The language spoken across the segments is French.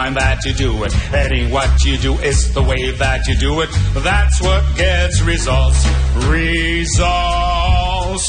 time that you do it. It ain't what you do, it's the way that you do it. That's what gets results. Results.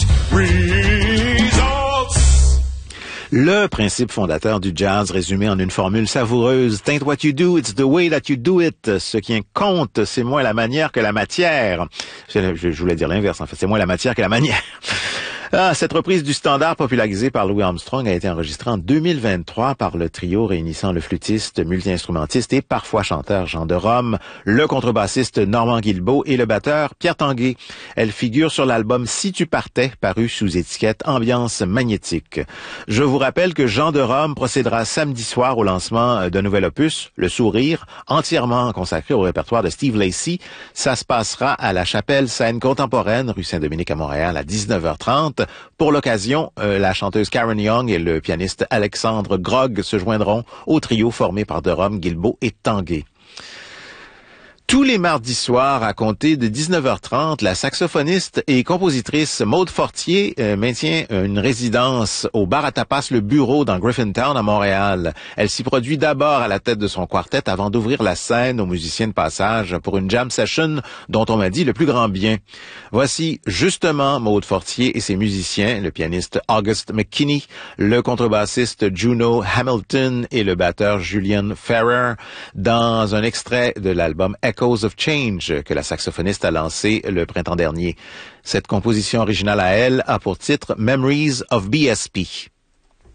Le principe fondateur du jazz résumé en une formule savoureuse. Think what you do, it's the way that you do it. Ce qui compte, c'est moins la manière que la matière. Je voulais dire l'inverse, en fait. C'est moins la matière que la manière. Cette reprise du standard popularisé par Louis Armstrong a été enregistrée en 2023 par le trio réunissant le flûtiste, multi-instrumentiste et parfois chanteur Jean de Rome, le contrebassiste Normand Guilbeault et le batteur Pierre Tanguay. Elle figure sur l'album Si tu partais, paru sous étiquette Ambiance magnétique. Je vous rappelle que Jean de Rome procédera samedi soir au lancement d'un nouvel opus, Le Sourire, entièrement consacré au répertoire de Steve Lacy. Ça se passera à la Chapelle Scène Contemporaine, rue Saint-Dominique à Montréal, à 19h30. Pour l'occasion, la chanteuse Karen Young et le pianiste Alexandre Grog se joindront au trio formé par de Rome, Guilbeault et Tanguay. Tous les mardis soirs, à compter de 19h30, la saxophoniste et compositrice Maude Fortier maintient une résidence au bar à tapas Le Bureau dans Griffintown à Montréal. Elle s'y produit d'abord à la tête de son quartet avant d'ouvrir la scène aux musiciens de passage pour une jam session dont on m'a dit le plus grand bien. Voici justement Maude Fortier et ses musiciens, le pianiste August McKinney, le contrebassiste Juno Hamilton et le batteur Julian Ferrer dans un extrait de l'album Echoes of Change que la saxophoniste a lancé le printemps dernier. Cette composition originale à elle a pour titre Memories of BSP.